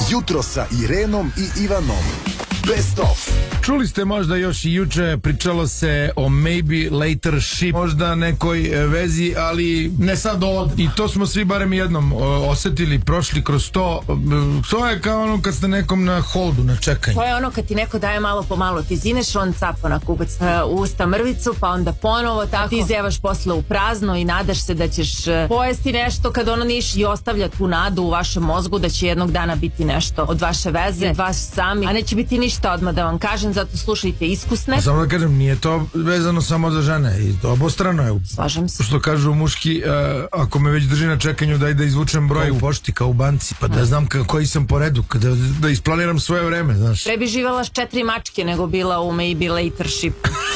Jutro sa Irenom i Ivanom. Best of. Čuli ste možda još i juče, pričalo se o maybe later ship, možda nekoj vezi, ali ne sad ovdje. I to smo svi barem jednom osetili, prošli kroz to. To je kao ono kad ste nekom na holdu, na čekanju. To je ono kad ti neko daje malo po malo, ti zineš, on capo na kubac u usta mrvicu, pa onda ponovo tako. Ti zevaš posle u prazno i nadaš se da ćeš pojesti nešto kad ono niš i ostavlja tu nadu u vašem mozgu da će jednog dana biti nešto od vaše veze, od vas sami, a neće biti ništa odmah da vam kažem, zato slušajte iskusne. Samo da kažem, nije to vezano samo za žene, i obostrano je. Slažem se. Što kažu muški, ako me već drži na čekanju, daj da izvučem broj u pošti kao u banci, pa da znam koji sam po redu, da isplaniram svoje vreme, znaš. Pre bi živala s 4 mačke nego bila u maybe later ship.